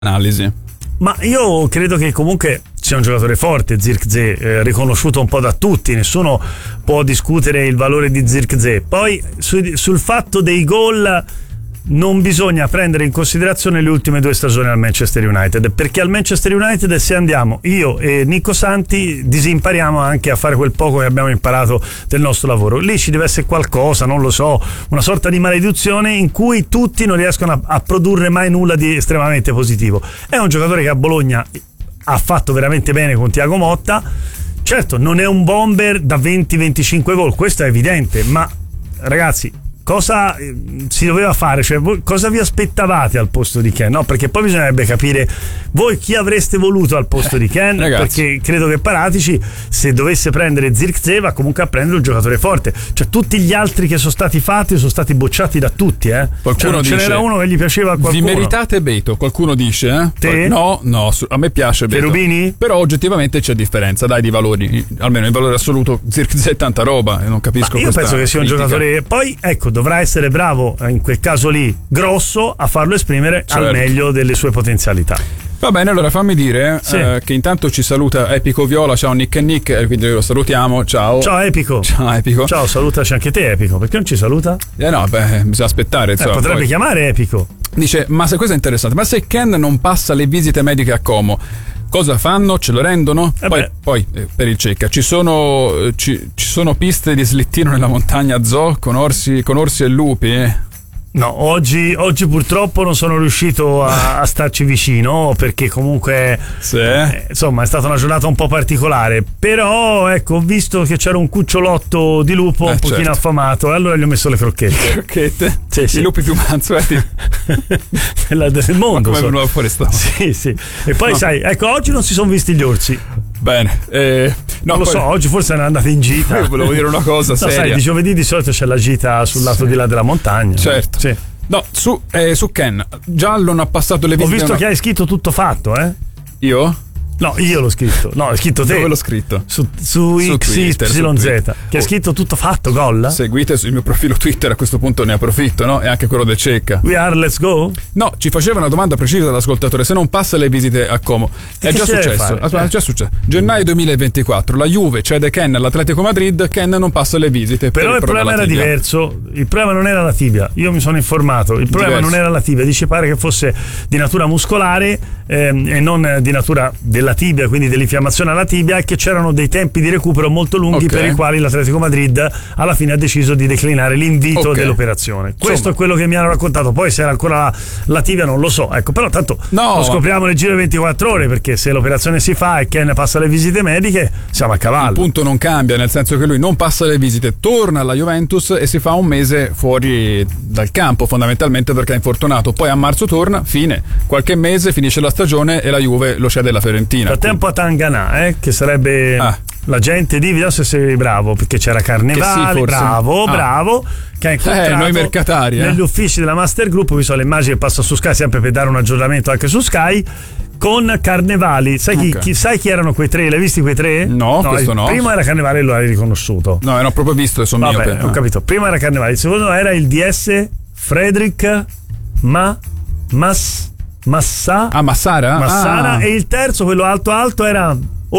analisi. Ma io credo che comunque sia un giocatore forte, Zirkzee, riconosciuto un po' da tutti, nessuno può discutere il valore di Zirkzee. Poi sul fatto dei gol non bisogna prendere in considerazione le ultime 2 stagioni al Manchester United, perché al Manchester United, se andiamo io e Nico Santi, disimpariamo anche a fare quel poco che abbiamo imparato del nostro lavoro. Lì ci deve essere qualcosa, non lo so, una sorta di maledizione in cui tutti non riescono a produrre mai nulla di estremamente positivo. È un giocatore che a Bologna ha fatto veramente bene con Thiago Motta. Certo, non è un bomber da 20-25 gol, questo è evidente, ma ragazzi, cosa si doveva fare? Cioè, voi cosa vi aspettavate al posto di Ken? No, perché poi bisognerebbe capire voi chi avreste voluto al posto di Ken, perché credo che Paratici, se dovesse prendere Zirkzee, va comunque a prendere un giocatore forte. Cioè, tutti gli altri che sono stati fatti sono stati bocciati da tutti, Qualcuno cioè, non dice, ce n'era uno che gli piaceva a qualcuno. Vi meritate Beto, qualcuno dice, Te? No, a me piace Beto. Cherubini? Però oggettivamente c'è differenza, dai, di valori, almeno in valore assoluto Zirkzee è tanta roba, e non capisco. Io penso che sia un giocatore, poi ecco, dovrà essere bravo in quel caso lì, grosso, a farlo esprimere al meglio delle sue potenzialità. Va bene, allora fammi dire che intanto ci saluta Epico Viola, ciao Nick e Nick, quindi lo salutiamo, ciao. Ciao Epico. Ciao Epico. Ciao, salutaci anche te Epico, perché non ci saluta? No, bisogna aspettare. Potrebbe poi chiamare Epico. Dice, ma se questo è interessante, ma se Ken non passa le visite mediche a Como, cosa fanno? Ce lo rendono? Poi per il Cecca ci sono piste di slittino nella montagna zoo con orsi e lupi? No, oggi purtroppo non sono riuscito a starci vicino, perché comunque insomma è stata una giornata un po' particolare, però ecco, ho visto che c'era un cucciolotto di lupo un pochino affamato, e allora gli ho messo le crocchette. Sì. I lupi più mansueti del mondo. Ma come venuto fuori sta? Sì. E poi sai, ecco, oggi non si sono visti gli orsi. Bene, non lo so, oggi forse ne andate in gita. Io volevo dire una cosa seria. Sai, di giovedì di solito c'è la gita sul lato di là della montagna. Certo. Sì. No, su Ken, Giallo non ha passato le visite. Ho visto che hai scritto tutto fatto, Io? No, io l'ho scritto. No, hai scritto te. Dove l'ho scritto? Su XYZ. Che hai scritto tutto fatto, gol? Seguite sul mio profilo Twitter, a questo punto ne approfitto, no? E anche quello del Cecca. We are let's go? No, ci faceva una domanda precisa dall'ascoltatore: se non passa le visite a Como. È già successo. È già successo. Gennaio 2024, la Juve cede Ken all'Atletico Madrid, Ken non passa le visite. Però il problema era diverso. Il problema non era la tibia. Io mi sono informato. Il problema non era la tibia. Dice pare che fosse di natura muscolare e non di natura della tibia, quindi dell'infiammazione alla tibia, e che c'erano dei tempi di recupero molto lunghi per i quali l'Atletico Madrid alla fine ha deciso di declinare l'invito dell'operazione. Questo è quello che mi hanno raccontato. Poi se era ancora la tibia non lo so, ecco, però tanto lo scopriamo nel giro di 24 ore, perché se l'operazione si fa e Ken passa le visite mediche siamo a cavallo. Il punto non cambia, nel senso che lui non passa le visite, torna alla Juventus e si fa un mese fuori dal campo fondamentalmente perché è infortunato, poi a marzo torna, fine, qualche mese finisce la stagione e la Juve lo cede alla Fiorentina. Frattempo a Tangana, che sarebbe la gente di vediamo se sei bravo, perché c'era Carnevale, bravo, che ha incontrato noi mercatari negli uffici della Master Group. Vi sono le immagini che passa su Sky, sempre per dare un aggiornamento anche su Sky, con Carnevali. Sai chi erano quei tre? L'hai visti quei tre? No, questo no. Primo era Carnevali e lo hai riconosciuto. No, non ho proprio visto, sono miope. Ho capito. Prima era Carnevali, il secondo era il DS Frederick Massara, e il terzo, quello alto, era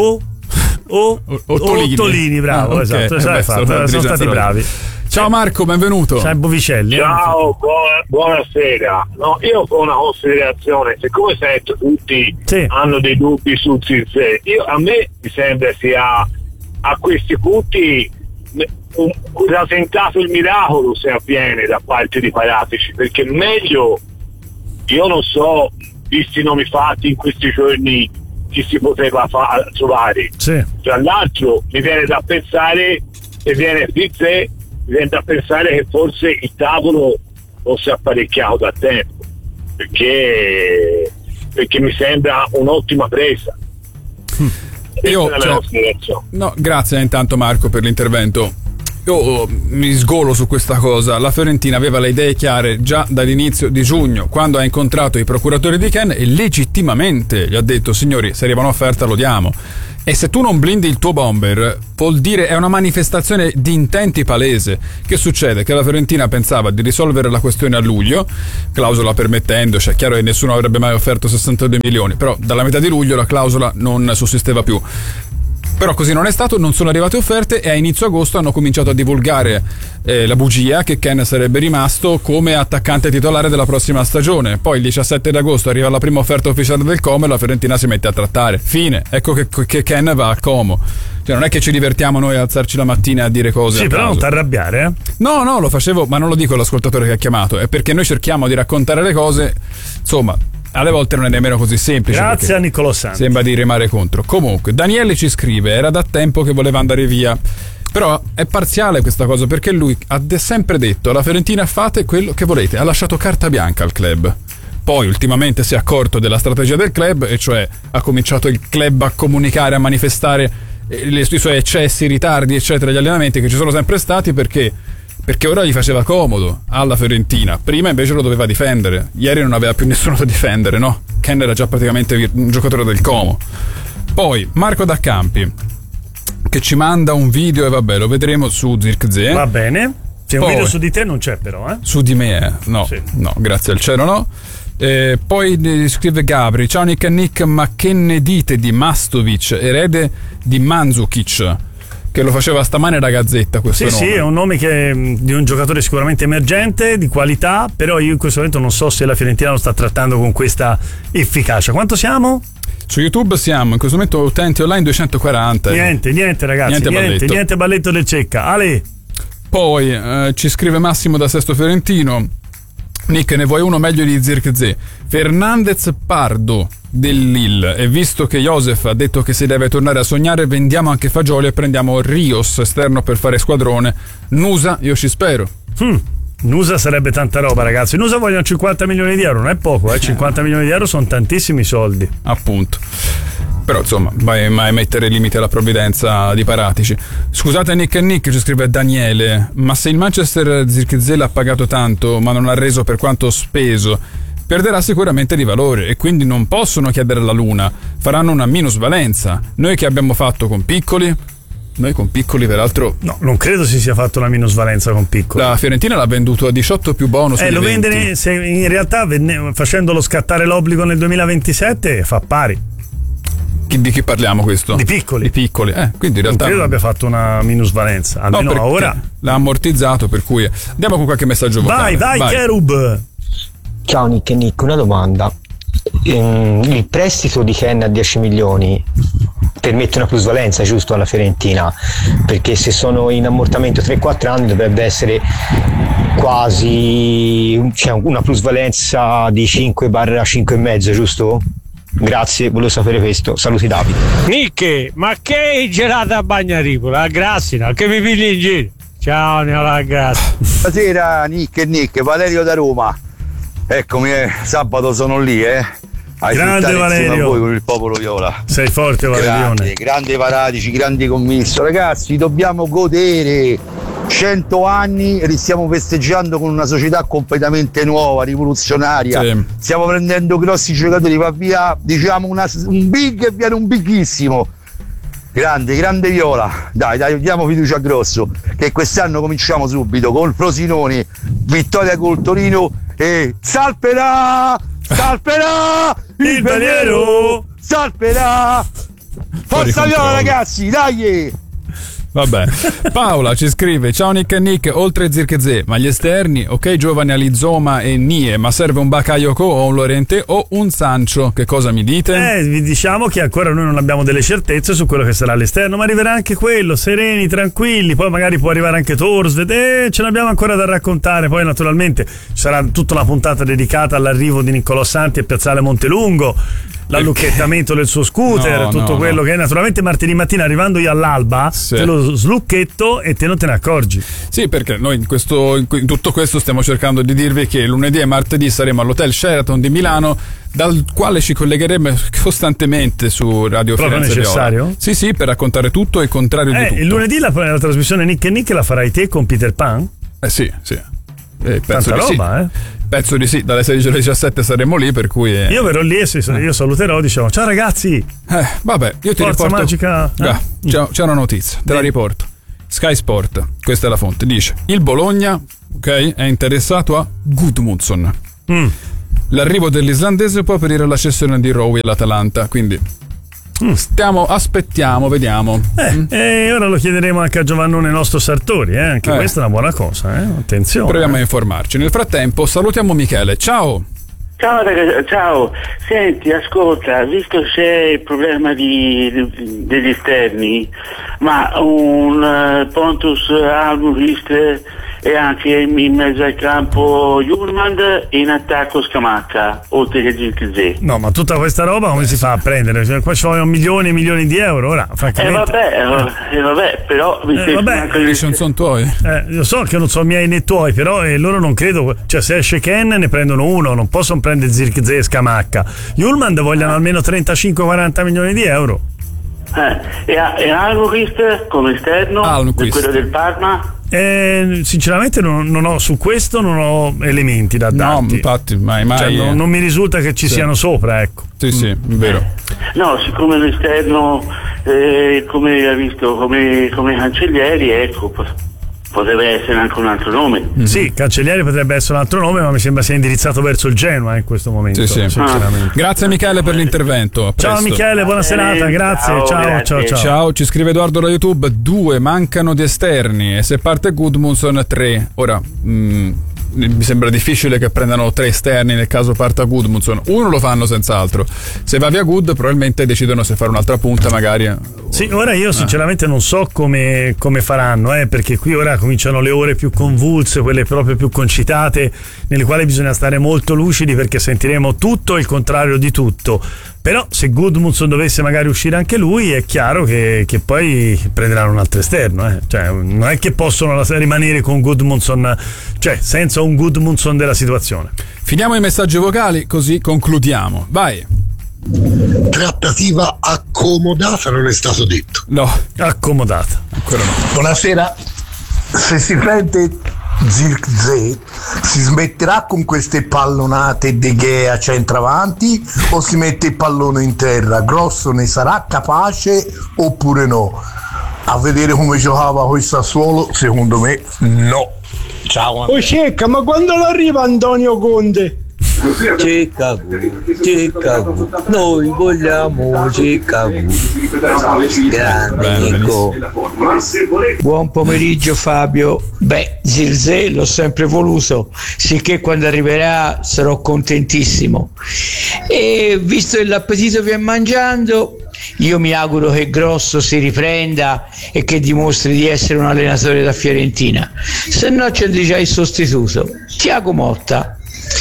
Ottolini, bravo, esatto, sono stati bravi. Ciao Marco, benvenuto. Ciao Bovicelli. Ciao, buonasera. No, io ho una considerazione, siccome tutti hanno dei dubbi su Zirkzee, a me mi sembra sia a questi punti rasentato il miracolo se avviene da parte di Paratici, perché meglio, io non so, visti i nomi fatti in questi giorni, chi si poteva trovare. Tra l'altro mi viene da pensare, se viene Zirkzee, mi viene da pensare che forse il tavolo non si è apparecchiato da tempo, perché mi sembra un'ottima presa. Grazie intanto Marco per l'intervento. Io mi sgolo su questa cosa. La Fiorentina aveva le idee chiare già dall'inizio di giugno, quando ha incontrato i procuratori di Ken, e legittimamente gli ha detto: signori, se arriva un'offerta lo diamo. E se tu non blindi il tuo bomber, vuol dire è una manifestazione di intenti palese. Che succede? Che la Fiorentina pensava di risolvere la questione a luglio, clausola permettendo, cioè chiaro che nessuno avrebbe mai offerto 62 milioni, però dalla metà di luglio la clausola non sussisteva più. Però così non è stato, non sono arrivate offerte e a inizio agosto hanno cominciato a divulgare la bugia che Ken sarebbe rimasto come attaccante titolare della prossima stagione. Poi il 17 agosto arriva la prima offerta ufficiale del Como e la Fiorentina si mette a trattare. Fine. Ecco che Ken va a Como. Cioè non è che ci divertiamo noi a alzarci la mattina a dire cose. Sì, però non ti arrabbiare, eh? No, lo facevo, ma non lo dico all'ascoltatore che ha chiamato, è perché noi cerchiamo di raccontare le cose, insomma. Alle volte non è nemmeno così semplice. Grazie a Niccolò Santi. Sembra di remare contro. Comunque, Daniele ci scrive: era da tempo che voleva andare via. Però è parziale questa cosa, perché lui ha sempre detto: alla Fiorentina fate quello che volete. Ha lasciato carta bianca al club. Poi ultimamente si è accorto della strategia del club, e cioè ha cominciato il club a comunicare, a manifestare i suoi eccessi, ritardi, eccetera, gli allenamenti che ci sono sempre stati, perché ora gli faceva comodo alla Fiorentina. Prima invece lo doveva difendere. Ieri non aveva più nessuno da difendere, no? Ken era già praticamente un giocatore del Como. Poi Marco D'Accampi che ci manda un video, e vabbè, lo vedremo su Zirkzee. Va bene. C'è un video su di te, non c'è però, eh? Su di me, no, sì. No, grazie al cielo no. Poi scrive Gabri: ciao Nick e Nick, ma che ne dite di Mastovic, erede di Mandzukic? Che lo faceva stamane la Gazzetta, questo nome. Sì, è un nome di un giocatore sicuramente emergente, di qualità, però io in questo momento non so se la Fiorentina lo sta trattando con questa efficacia. Quanto siamo? Su YouTube siamo in questo momento utenti online 240. Niente ragazzi, niente balletto del Cecca. Ale. Poi ci scrive Massimo da Sesto Fiorentino: Nick, ne vuoi uno meglio di Zirkzee? Fernandez Pardo del Lille, e visto che Josef ha detto che si deve tornare a sognare, vendiamo anche Fagioli e prendiamo Rios esterno per fare squadrone. Nusa, io ci spero. Nusa sarebbe tanta roba, ragazzi. Nusa vogliono 50 milioni di euro, non è poco, 50 milioni di euro sono tantissimi soldi. Appunto. Però insomma, vai mai a mettere limite alla provvidenza di Paratici. Scusate Nick e Nick, ci scrive Daniele, ma se il Manchester Zirkzee l'ha pagato tanto ma non ha reso per quanto speso, perderà sicuramente di valore e quindi non possono chiedere la luna, faranno una minusvalenza. Noi che abbiamo fatto con Piccoli? Noi con Piccoli peraltro no, non credo si sia fatto la minusvalenza con Piccoli. La Fiorentina l'ha venduto a 18 più bonus. Lo vende, se in realtà facendolo scattare l'obbligo nel 2027 fa pari. Di chi parliamo questo? Di Piccoli. Quindi in realtà non credo abbia fatto una minusvalenza, almeno ora l'ha ammortizzato, per cui andiamo con qualche messaggio vocale. Vai Cherub. Ciao Nick e Nick, una domanda. Il prestito di Ken a 10 milioni permette una plusvalenza, giusto, alla Fiorentina? Perché se sono in ammortamento 3-4 anni dovrebbe essere quasi una plusvalenza di 5/5,5, giusto? Grazie, volevo sapere questo. Saluti Davide. Nick, ma che gelato a Bagnaripola? A Grassina, che mi pigli in giro? Ciao Niola, grazie. Buonasera Nick e Nick, Valerio da Roma. Eccomi, sabato sono lì, Grande Valerio. A voi con il popolo viola. Sei forte Valerione. Grande Paratici, grandi commisso. Ragazzi, dobbiamo godere 100 anni e li stiamo festeggiando con una società completamente nuova, rivoluzionaria. Sì. Stiamo prendendo grossi giocatori, va via, diciamo un big e viene un bighissimo. Grande Viola, dai, diamo fiducia a Grosso, che quest'anno cominciamo subito con Frosinone, vittoria col Torino e salperà il Veliero, salperà, forza Viola ragazzi, dai! Vabbè, Paola ci scrive: ciao Nick e Nick, oltre Zirkzee, ma gli esterni, ok, giovani Alizoma e Nie, ma serve un Bakayoko o un Lorente o un Sancho, che cosa mi dite? Vi diciamo che ancora noi non abbiamo delle certezze su quello che sarà all'esterno, ma arriverà anche quello, sereni, tranquilli, poi magari può arrivare anche Thorstvedt, ce l'abbiamo ancora da raccontare, poi naturalmente ci sarà tutta una puntata dedicata all'arrivo di Niccolò Santi e Piazzale Montelungo, l'allucchettamento del suo scooter, tutto quello che è. Naturalmente martedì mattina arrivando io all'alba te lo slucchetto e te non te ne accorgi. Sì, perché noi in tutto questo stiamo cercando di dirvi che lunedì e martedì saremo all'Hotel Sheraton di Milano, dal quale ci collegheremo costantemente su Radio Proprio Firenze necessario? Viola. Sì, per raccontare tutto e il contrario di tutto. Il lunedì la trasmissione Nick e Nick la farai te con Peter Pan? Sì. Penso tanta di roba, sì. Penso di sì, dalle 16 alle 17 saremo lì, per cui io verrò lì e io saluterò, diciamo ciao ragazzi. Vabbè, io ti Forza riporto magica. C'è una notizia, te la riporto. Sky Sport, questa è la fonte, dice: il Bologna, ok, è interessato a Gudmundsson. L'arrivo dell'islandese può aprire la cessione di Rowe all'Atalanta, quindi aspettiamo, vediamo. E ora lo chiederemo anche a Giovannone, nostro Sartori, anche questa è una buona cosa, attenzione. Proviamo a informarci. Nel frattempo salutiamo Michele, ciao. Ciao ragazzi, ciao. Senti, ascolta, visto che c'è il problema degli esterni, ma un Pontus Almqvist e anche in mezzo al campo Hjulmand e in attacco Scamacca, oltre che Zirkzee. No, ma tutta questa roba come si fa a prendere? Cioè, qua ci vogliono milioni e milioni di euro, ora, francamente. Vabbè, però sono tuoi. Io so che non sono miei né tuoi, però loro non credo, cioè se esce Ken ne prendono uno, non possono prendere Zirkzee e Scamacca. Hjulmand vogliono almeno 35-40 milioni di euro. E Almqvist come esterno, quello del Parma? Sinceramente non ho su questo non ho elementi da darti. No, infatti mai cioè, non mi risulta che ci siano sopra, ecco. Sì, è vero. No, siccome l'esterno come hai visto come Cancellieri, ecco, potrebbe essere anche un altro nome. Sì, Cancellieri potrebbe essere un altro nome, ma mi sembra sia indirizzato verso il Genoa in questo momento. Sì. Grazie Michele per l'intervento. Ciao Michele, buona serata, grazie. Ciao. Ciao, ci scrive Edoardo da YouTube: 2 mancano di esterni e se parte Gudmundsson 3. Ora mi sembra difficile che prendano 3 esterni nel caso parta Gudmundsson. Uno lo fanno senz'altro. Se va via Gud probabilmente decidono se fare un'altra punta magari. Sì, ora io sinceramente non so come faranno, perché qui ora cominciano le ore più convulse, quelle proprio più concitate, nelle quali bisogna stare molto lucidi, perché sentiremo tutto e il contrario di tutto. Però se Gudmundsson dovesse magari uscire anche lui, è chiaro che poi prenderanno un altro esterno, cioè non è che possono rimanere con Gudmundsson, cioè senza un Gudmundsson della situazione. Finiamo i messaggi vocali così concludiamo. Vai. Trattativa accomodata non è stato detto. No, accomodata ancora no. Buonasera. Se si prende Zirkzee si smetterà con queste pallonate De Gea centravanti o si mette il pallone in terra? Grosso ne sarà capace oppure no? A vedere come giocava quel Sassuolo, secondo me no. Ciao. Cecca, ma quando arriva Antonio Conte? Chicago, noi vogliamo Chicago. Grande Nico. Buon pomeriggio Fabio. Zirkzee l'ho sempre voluto, sicché quando arriverà sarò contentissimo. E visto che l'appetito viene mangiando, io mi auguro che Grosso si riprenda e che dimostri di essere un allenatore da Fiorentina. Se no c'è già il sostituto, Thiago Motta.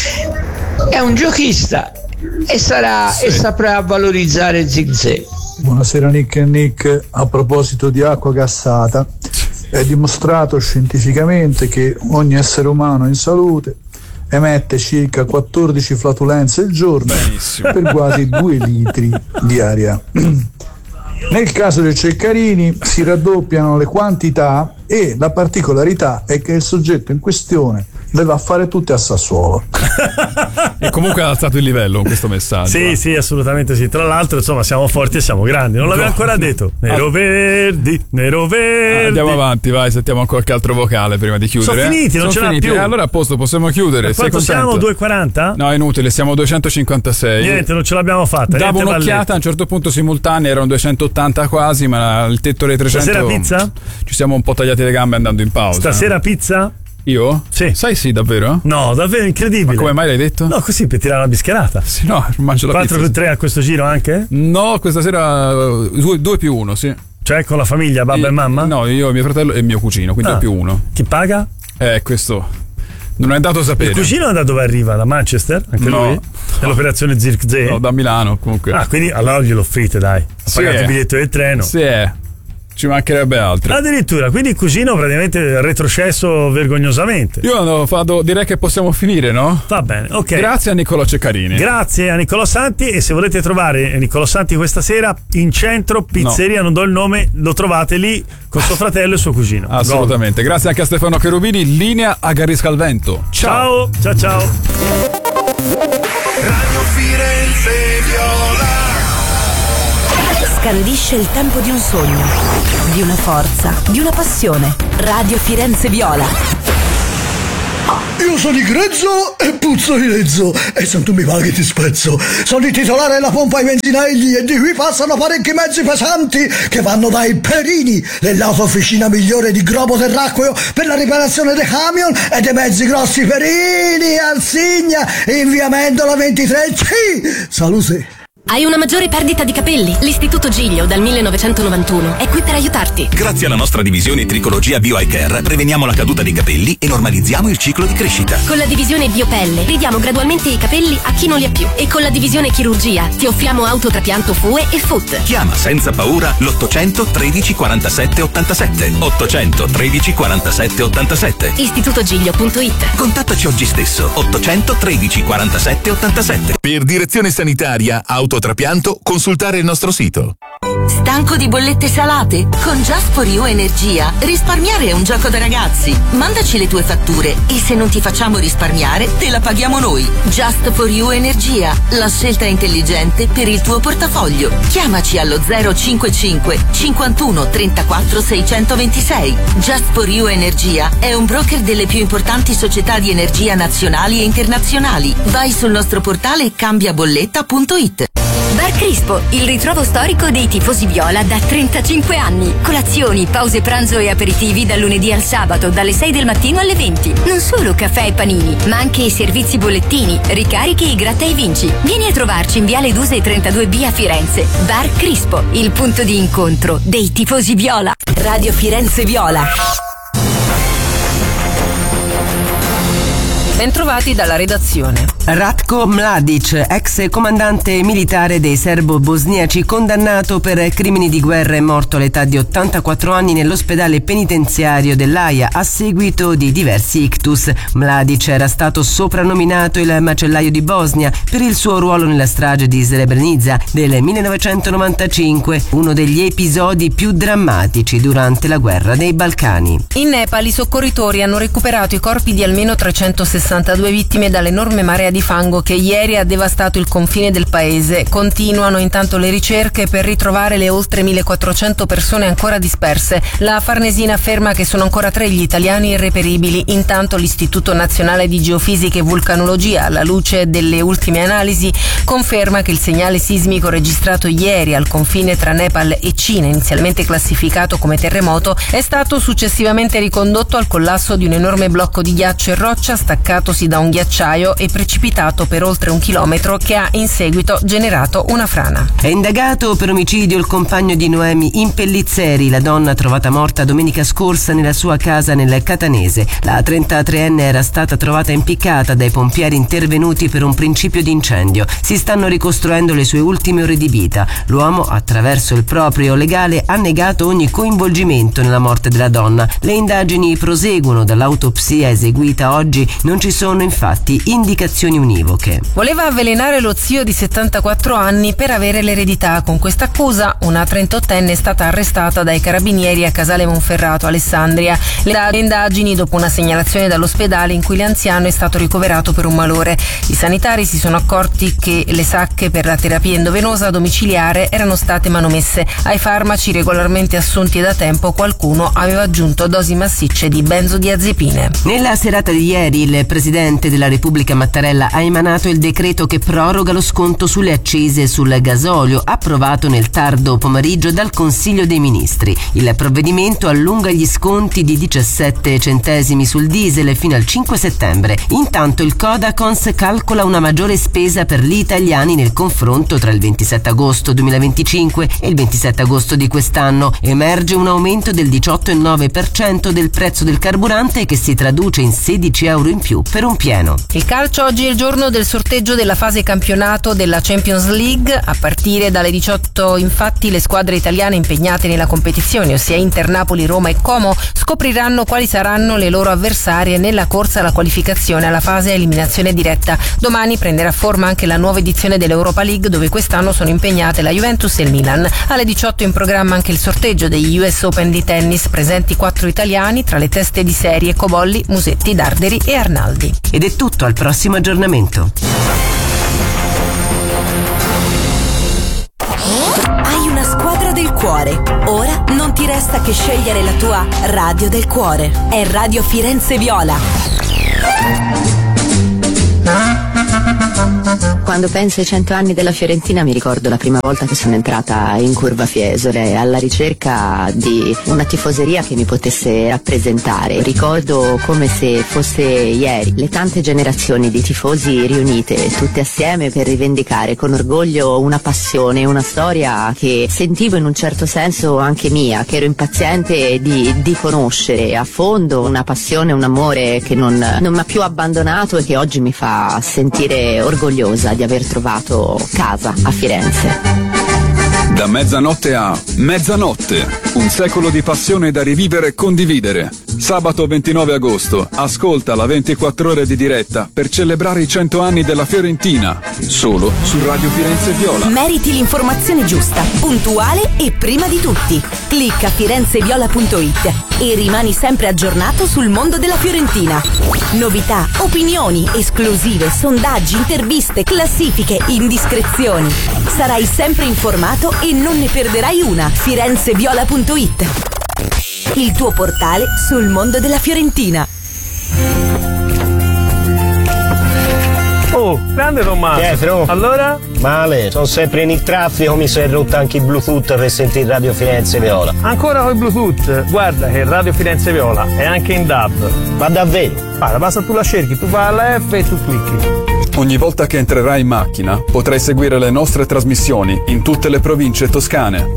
È un giochista e saprà valorizzare Zirkzee. Buonasera Nick e Nick. A proposito di acqua gassata, è dimostrato scientificamente che ogni essere umano in salute emette circa 14 flatulenze al giorno. Benissimo. Per quasi 2 litri di aria. Nel caso dei Ceccarini si raddoppiano le quantità e la particolarità è che il soggetto in questione le va a fare tutte a Sassuolo. E comunque ha alzato il livello con questo messaggio. Sì, assolutamente sì. Tra l'altro, insomma, siamo forti e siamo grandi. Non l'abbiamo ancora detto. Nero verdi. Andiamo avanti, vai, sentiamo qualche altro vocale prima di chiudere. Sono finiti, non ce n'è più. Allora a posto, possiamo chiudere. Quanto siamo? 2,40? No, è inutile, siamo 256. Niente, non ce l'abbiamo fatta. Davo un'occhiata, a un certo punto simultanea erano 280 quasi, ma il tetto dei 300. Stasera pizza? Ci siamo un po' tagliati le gambe andando in pausa. Stasera pizza? Io? Sì. Sai sì, davvero? No, davvero incredibile. Ma come mai l'hai detto? No, così per tirare la bischerata. Sì, no, mangio la 4 pizza. 4 più 3 a questo giro anche? No, questa sera 2 più 1, sì. Cioè con la famiglia, babà e mamma? No, io, mio fratello e mio cugino, quindi più 1. Chi paga? Questo non è dato sapere. Il cugino da dove arriva? Da Manchester? Anche lui? Nell'operazione Zirkzee? No, da Milano comunque. Quindi allora glielo offrite, dai. Ha pagato il biglietto del treno. Sì, Ci mancherebbe altro. Addirittura, quindi il cugino praticamente retrocesso vergognosamente. Io direi che possiamo finire, no? Va bene, ok. Grazie a Niccolò Ceccarini. Grazie a Niccolò Santi, e se volete trovare Niccolò Santi questa sera in centro, pizzeria, non do il nome, lo trovate lì con suo fratello e suo cugino. Assolutamente. Grazie anche a Stefano Cherubini. Linea a Garisca al Vento. Ciao. Ciao. Radio Firenze Viola. Scandisce il tempo di un sogno, di una forza, di una passione. Radio Firenze Viola. Io sono di grezzo e puzzo di lezzo, e se tu mi paghi ti spezzo. Sono il titolare della pompa ai benzinelli, e di qui passano parecchi mezzi pesanti che vanno dai Perini, dell'autofficina migliore di globo terracqueo per la riparazione dei camion e dei mezzi grossi. Perini, Arsigna, in via Mendola 23C. Salute. Hai una maggiore perdita di capelli? L'Istituto Giglio dal 1991 è qui per aiutarti. Grazie alla nostra divisione Tricologia Bio Eye Care preveniamo la caduta dei capelli e normalizziamo il ciclo di crescita. Con la divisione Biopelle ridiamo gradualmente i capelli a chi non li ha più, e con la divisione Chirurgia ti offriamo autotrapianto FUE e FUT. Chiama senza paura l'800 13 47 87. 800 13 47 87. istitutogiglio.it. Contattaci oggi stesso. 800 13 47 87. Per direzione sanitaria autotrapianto, consultare il nostro sito. Stanco di bollette salate? Con Just for You Energia risparmiare è un gioco da ragazzi. Mandaci le tue fatture e se non ti facciamo risparmiare te la paghiamo noi. Just for You Energia, la scelta intelligente per il tuo portafoglio. Chiamaci allo 055 51 34 626. Just for You Energia è un broker delle più importanti società di energia nazionali e internazionali. Vai sul nostro portale cambiabolletta.it. Bar Crispo, il ritrovo storico dei tifosi viola da 35 anni. Colazioni, pause pranzo e aperitivi dal lunedì al sabato, dalle 6 del mattino alle 20. Non solo caffè e panini, ma anche i servizi bollettini, ricarichi e gratta e vinci. Vieni a trovarci in Viale Duse 32B a Firenze. Bar Crispo, il punto di incontro dei tifosi viola. Radio Firenze Viola. Bentrovati dalla redazione. Ratko Mladic, ex comandante militare dei serbo-bosniaci, condannato per crimini di guerra, è morto all'età di 84 anni nell'ospedale penitenziario dell'Aia a seguito di diversi ictus. Mladic era stato soprannominato il macellaio di Bosnia per il suo ruolo nella strage di Srebrenica del 1995, uno degli episodi più drammatici durante la guerra dei Balcani. In Nepal i soccorritori hanno recuperato i corpi di almeno 362 vittime dall'enorme marea di fango che ieri ha devastato il confine del paese. Continuano intanto le ricerche per ritrovare le oltre 1400 persone ancora disperse. La Farnesina afferma che sono ancora 3 gli italiani irreperibili. Intanto l'Istituto Nazionale di Geofisica e Vulcanologia, alla luce delle ultime analisi, conferma che il segnale sismico registrato ieri al confine tra Nepal e Cina, inizialmente classificato come terremoto, è stato successivamente ricondotto al collasso di un enorme blocco di ghiaccio e roccia staccatosi da un ghiacciaio e precipitato per oltre 1 chilometro, che ha in seguito generato una frana. È indagato per omicidio il compagno di Noemi in Pellizzeri, la donna trovata morta domenica scorsa nella sua casa nel Catanese. La 33enne era stata trovata impiccata dai pompieri intervenuti per un principio di incendio. Si stanno ricostruendo le sue ultime ore di vita. L'uomo, attraverso il proprio legale, ha negato ogni coinvolgimento nella morte della donna. Le indagini proseguono. Dall'autopsia eseguita oggi non ci sono infatti indicazioni univoche. Voleva avvelenare lo zio di 74 anni per avere l'eredità. Con questa accusa una 38enne è stata arrestata dai carabinieri a Casale Monferrato, Alessandria. Le indagini dopo una segnalazione dall'ospedale in cui l'anziano è stato ricoverato per un malore. I sanitari si sono accorti che le sacche per la terapia endovenosa domiciliare erano state manomesse. Ai farmaci regolarmente assunti da tempo qualcuno aveva aggiunto dosi massicce di benzodiazepine. Nella serata di ieri il presidente della Repubblica Mattarella ha emanato il decreto che proroga lo sconto sulle accise sul gasolio, approvato nel tardo pomeriggio dal Consiglio dei Ministri. Il provvedimento allunga gli sconti di 17 centesimi sul diesel fino al 5 settembre. Intanto il Codacons calcola una maggiore spesa per gli italiani nel confronto tra il 27 agosto 2025 e il 27 agosto di quest'anno. Emerge un aumento del 18,9% del prezzo del carburante, che si traduce in 16 euro in più per un pieno. Il calcio oggi il giorno del sorteggio della fase campionato della Champions League. A partire dalle 18 infatti le squadre italiane impegnate nella competizione, ossia Inter, Napoli, Roma e Como, scopriranno quali saranno le loro avversarie nella corsa alla qualificazione alla fase a eliminazione diretta. Domani prenderà forma anche la nuova edizione dell'Europa League, dove quest'anno sono impegnate la Juventus e il Milan. Alle 18 in programma anche il sorteggio degli US Open di tennis, presenti 4 italiani tra le teste di serie Cobolli, Musetti, Darderi e Arnaldi. Ed è tutto, al prossimo aggiornamento. Hai una squadra del cuore. Ora non ti resta che scegliere la tua radio del cuore. È Radio Firenze Viola. Quando penso ai 100 anni della Fiorentina mi ricordo la prima volta che sono entrata in Curva Fiesole alla ricerca di una tifoseria che mi potesse rappresentare. Ricordo come se fosse ieri le tante generazioni di tifosi riunite tutte assieme per rivendicare con orgoglio una passione, una storia che sentivo in un certo senso anche mia, che ero impaziente di conoscere a fondo, una passione, un amore che non mi ha più abbandonato e che oggi mi fa sentire orgogliosa di aver trovato casa a Firenze. Da mezzanotte a mezzanotte, un secolo di passione da rivivere e condividere. Sabato 29 agosto, ascolta la 24 ore di diretta per celebrare i 100 anni della Fiorentina, solo su Radio Firenze Viola. Meriti l'informazione giusta, puntuale e prima di tutti. Clicca firenzeviola.it e rimani sempre aggiornato sul mondo della Fiorentina. Novità, opinioni, esclusive, sondaggi, interviste, classifiche, indiscrezioni. Sarai sempre informato e non ne perderai una. firenzeviola.it, il tuo portale sul mondo della Fiorentina. Oh, grande Tommaso. Pietro. Allora? Male, sono sempre in il traffico, mi si è rotto anche il Bluetooth per sentire Radio Firenze Viola. Ancora con il Bluetooth? Guarda che Radio Firenze Viola è anche in DAB. Ma davvero? Guarda, basta tu la cerchi, tu fai la F e tu clicchi. Ogni volta che entrerai in macchina potrai seguire le nostre trasmissioni in tutte le province toscane.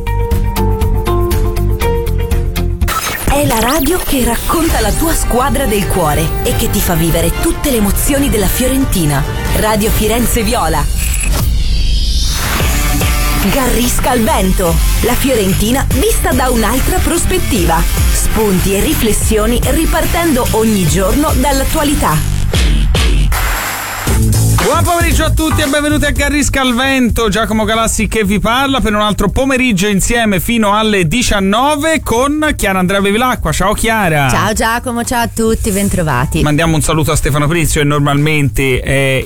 È la radio che racconta la tua squadra del cuore e che ti fa vivere tutte le emozioni della Fiorentina. Radio Firenze Viola. Garrisca al vento. La Fiorentina vista da un'altra prospettiva. Spunti e riflessioni ripartendo ogni giorno dall'attualità. Buon pomeriggio a tutti e benvenuti a Garrisca al Vento. Giacomo Galassi che vi parla per un altro pomeriggio insieme fino alle 19 con Chiara Andrea Bevilacqua. Ciao Chiara. Ciao Giacomo, ciao a tutti, bentrovati. Mandiamo un saluto a Stefano Prizio, che normalmente è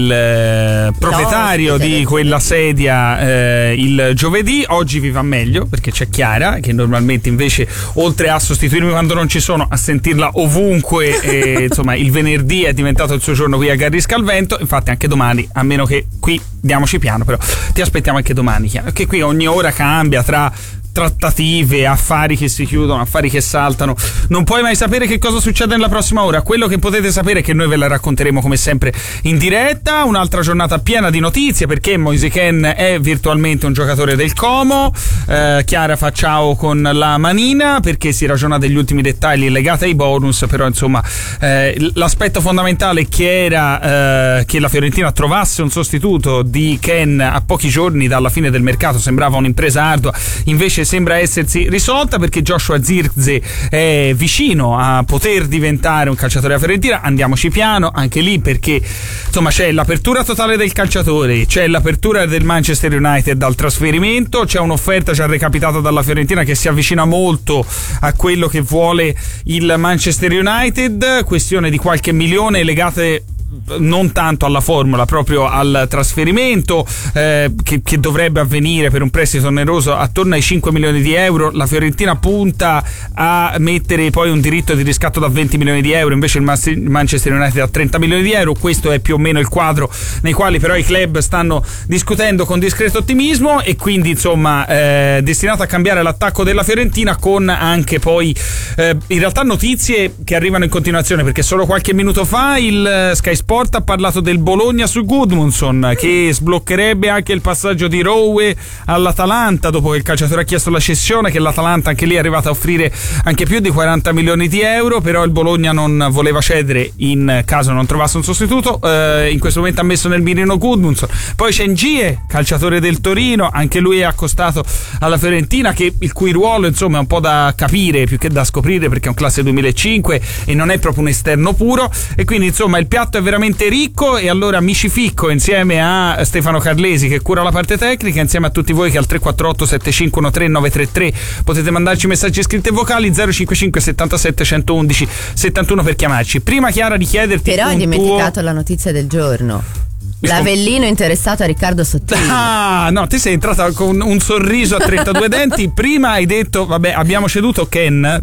il proprietario di quella sedia il giovedì. Oggi vi va meglio perché c'è Chiara, che normalmente invece, oltre a sostituirmi quando non ci sono, a sentirla ovunque, insomma il venerdì è diventato il suo giorno qui a Garrisca al Vento. Infatti anche domani, a meno che qui diamoci piano, però ti aspettiamo anche domani, perché qui ogni ora cambia tra trattative, affari che si chiudono, affari che saltano, non puoi mai sapere che cosa succede nella prossima ora. Quello che potete sapere è che noi ve la racconteremo come sempre in diretta. Un'altra giornata piena di notizie, perché Moise Kean è virtualmente un giocatore del Como. Chiara fa ciao con la manina perché si ragiona degli ultimi dettagli legati ai bonus, però insomma l'aspetto fondamentale che era che la Fiorentina trovasse un sostituto di Kean a pochi giorni dalla fine del mercato sembrava un'impresa ardua, invece sembra essersi risolta, perché Joshua Zirkzee è vicino a poter diventare un calciatore della Fiorentina. Andiamoci piano anche lì, perché insomma c'è l'apertura totale del calciatore, c'è l'apertura del Manchester United al trasferimento, c'è un'offerta già recapitata dalla Fiorentina che si avvicina molto a quello che vuole il Manchester United, questione di qualche milione legate non tanto alla formula, proprio al trasferimento che dovrebbe avvenire per un prestito oneroso attorno ai 5 milioni di euro. La Fiorentina punta a mettere poi un diritto di riscatto da 20 milioni di euro, invece il Manchester United a 30 milioni di euro. Questo è più o meno il quadro nei quali però i club stanno discutendo con discreto ottimismo, e quindi insomma destinato a cambiare l'attacco della Fiorentina, con anche poi in realtà notizie che arrivano in continuazione, perché solo qualche minuto fa il Sky Sport ha parlato del Bologna su Gudmundsson, che sbloccherebbe anche il passaggio di Rowe all'Atalanta dopo che il calciatore ha chiesto la cessione, che l'Atalanta anche lì è arrivata a offrire anche più di 40 milioni di euro, però il Bologna non voleva cedere in caso non trovasse un sostituto. In questo momento ha messo nel mirino Gudmundsson. Poi c'è Ngie, calciatore del Torino, anche lui è accostato alla Fiorentina, il cui ruolo insomma è un po' da capire più che da scoprire, perché è un classe 2005 e non è proprio un esterno puro, e quindi insomma il piatto è veramente ricco. E allora mi ci ficco insieme a Stefano Carlesi, che cura la parte tecnica, insieme a tutti voi che al 348 7513 933 potete mandarci messaggi scritti e vocali, 055 77 111 71 per chiamarci. Prima, Chiara, di chiederti però hai dimenticato la notizia del giorno. L'Avellino interessato a Riccardo Sottili. Ah, no, ti sei entrata con un sorriso a 32 denti. Prima hai detto, vabbè, abbiamo ceduto Ken,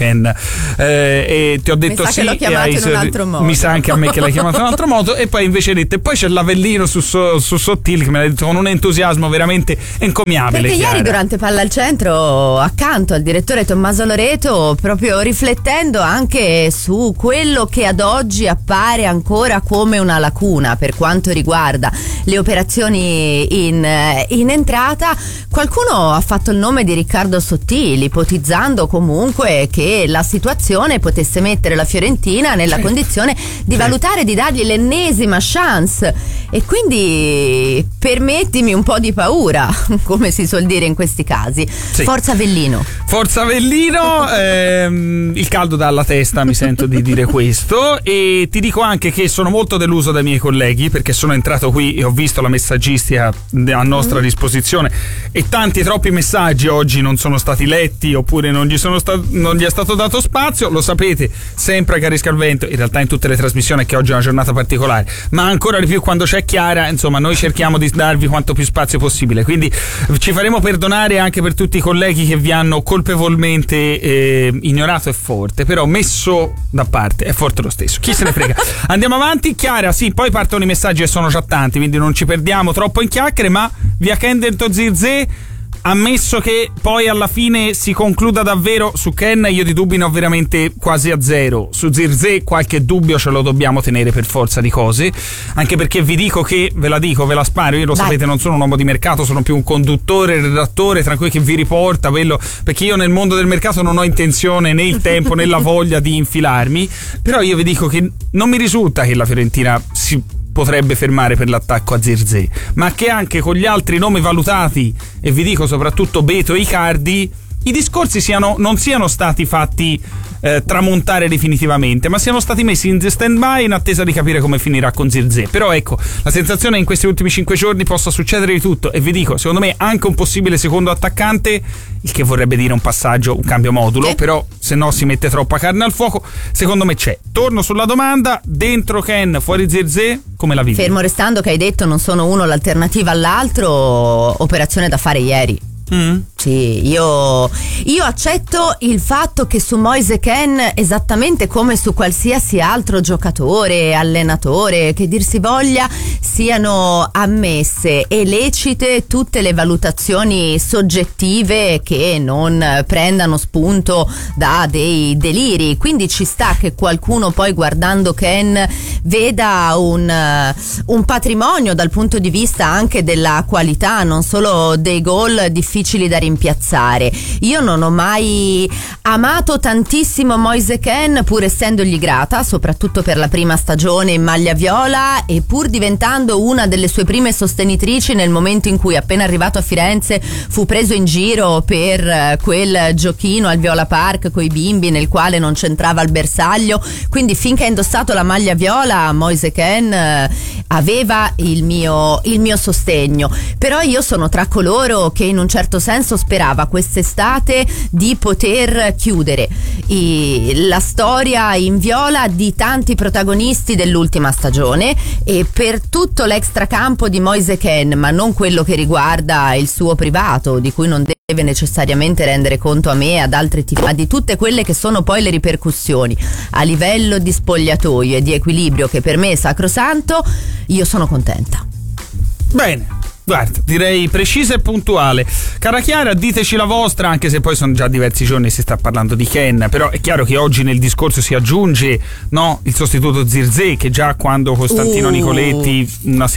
e ti ho detto mi sa sì. Che l'ho chiamato in un altro modo. Mi sa anche a me che l'hai chiamato in un altro modo. E poi invece hai detto, e poi c'è l'Avellino su Sottili, che me l'hai detto con un entusiasmo veramente encomiabile. Perché Chiara. ieri durante Palla al Centro, accanto al direttore Tommaso Loreto, proprio riflettendo anche su quello che ad oggi appare ancora come una lacuna per quanto riguarda le operazioni in entrata, qualcuno ha fatto il nome di Riccardo Sottili, ipotizzando comunque che la situazione potesse mettere la Fiorentina nella condizione di valutare di dargli l'ennesima chance. E quindi permettimi un po' di paura, come si suol dire in questi casi. Forza Avellino. Forza Avellino, il caldo dà alla testa, mi sento di dire questo. E ti dico anche che sono molto deluso dai miei colleghi, perché sono entrato qui e ho visto la messaggistica a nostra disposizione e troppi messaggi oggi non sono stati letti, oppure non gli è stato dato spazio. Lo sapete, sempre a Carisca al Vento, in realtà in tutte le trasmissioni, che oggi è una giornata particolare, ma ancora di più quando c'è Chiara, insomma noi cerchiamo di darvi quanto più spazio possibile, quindi ci faremo perdonare anche per tutti i colleghi che vi hanno colpevolmente ignorato. È forte, però messo da parte è forte lo stesso, chi se ne frega. Andiamo avanti, Chiara. Sì, poi partono i messaggi e sono già tanti, quindi non ci perdiamo troppo in chiacchiere, ma via Ken Zirze, ammesso che poi alla fine si concluda davvero su Ken, io di dubbi ne ho veramente quasi a zero. Su Zirze qualche dubbio ce lo dobbiamo tenere per forza di cose, anche perché vi dico che, ve la sparo, io lo sapete, non sono un uomo di mercato, sono più un conduttore, redattore, tra cui che vi riporta quello, perché io nel mondo del mercato non ho intenzione, né il tempo né la voglia di infilarmi. Però io vi dico che non mi risulta che la Fiorentina si potrebbe fermare per l'attacco a Zirze, ma che anche con gli altri nomi valutati, e vi dico soprattutto Beto e Icardi, i discorsi non siano stati fatti tramontare definitivamente, ma siano stati messi in stand-by in attesa di capire come finirà con Zirze. Però ecco, la sensazione è che in questi ultimi 5 giorni possa succedere di tutto, e vi dico, secondo me anche un possibile secondo attaccante, il che vorrebbe dire un passaggio, un cambio modulo, però se no si mette troppa carne al fuoco. Secondo me c'è. Torno sulla domanda, dentro Ken, fuori Zirze, come la vivi? Fermo restando che hai detto non sono uno l'alternativa all'altro, operazione da fare ieri. Sì, io accetto il fatto che su Moise Kean, esattamente come su qualsiasi altro giocatore, allenatore, che dir si voglia, siano ammesse e lecite tutte le valutazioni soggettive che non prendano spunto da dei deliri. Quindi ci sta che qualcuno poi, guardando Kean, veda un patrimonio dal punto di vista anche della qualità, non solo dei gol difficili da rimpiazzare. Io non ho mai amato tantissimo Moise Kean, pur essendogli grata, soprattutto per la prima stagione in maglia viola, e pur diventando una delle sue prime sostenitrici nel momento in cui, appena arrivato a Firenze, fu preso in giro per quel giochino al Viola Park coi bimbi nel quale non c'entrava il bersaglio. Quindi finché ha indossato la maglia viola, Moise Kean aveva il mio sostegno. Però io sono tra coloro che in un certo senso sperava quest'estate di poter chiudere la storia in viola di tanti protagonisti dell'ultima stagione, e per tutto l'extracampo di Moise Kean, ma non quello che riguarda il suo privato, di cui non deve necessariamente rendere conto a me e ad altri tifosi, ma di tutte quelle che sono poi le ripercussioni a livello di spogliatoio e di equilibrio, che per me è sacrosanto. Io sono contenta. Bene, Guarda, direi precisa e puntuale. Cara Chiara, diteci la vostra, anche se poi sono già diversi giorni si sta parlando di Ken, però è chiaro che oggi nel discorso si aggiunge, no, il sostituto Zirkzee, che già quando Costantino Nicoletti